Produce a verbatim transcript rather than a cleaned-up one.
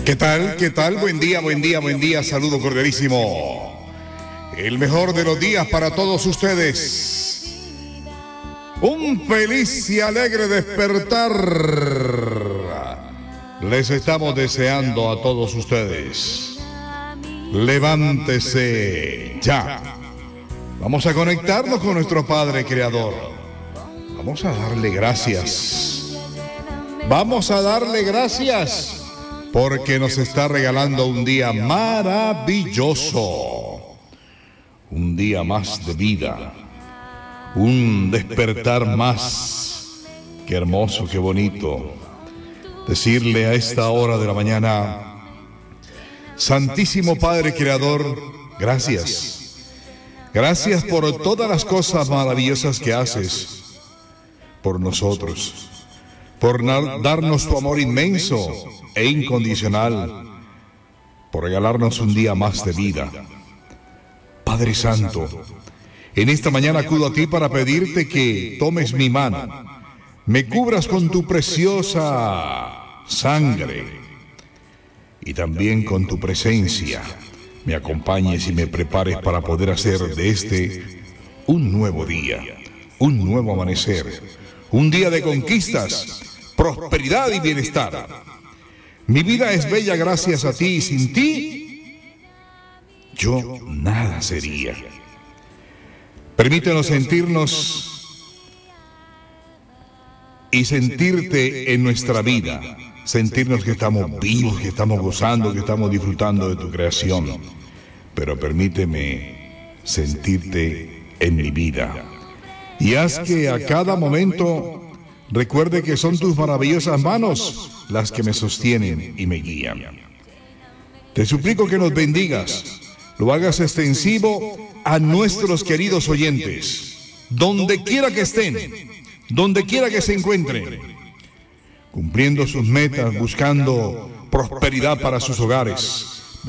¿Qué tal? ¿Qué tal? Buen día, buen día, buen día. Saludo cordialísimo. El mejor de los días para todos ustedes. Un feliz y alegre despertar les estamos deseando a todos ustedes. Levántese ya. Vamos a conectarnos con nuestro Padre Creador. Vamos a darle gracias. Vamos a darle gracias porque nos está regalando un día maravilloso. Un día más de vida. Un despertar más. Qué hermoso, qué bonito. Decirle a esta hora de la mañana: Santísimo Padre Creador, gracias. Gracias por todas las cosas maravillosas que haces por nosotros, por darnos tu amor inmenso e incondicional, por regalarnos un día más de vida. Padre Santo, en esta mañana acudo a ti para pedirte que tomes mi mano, me cubras con tu preciosa sangre y también con tu presencia me acompañes y me prepares para poder hacer de este un nuevo día, un nuevo amanecer, un día de conquistas, prosperidad y bienestar. Mi vida es bella gracias a ti y sin ti yo nada sería. Permítenos sentirnos y sentirte en nuestra vida, sentirnos que estamos vivos, que estamos gozando, que estamos disfrutando de tu creación. Pero permíteme sentirte en mi vida. Y haz que a cada momento recuerde que son tus maravillosas manos las que me sostienen y me guían. Te suplico que nos bendigas, lo hagas extensivo a nuestros queridos oyentes, donde quiera que estén, donde quiera que se encuentren, cumpliendo sus metas, buscando prosperidad para sus hogares,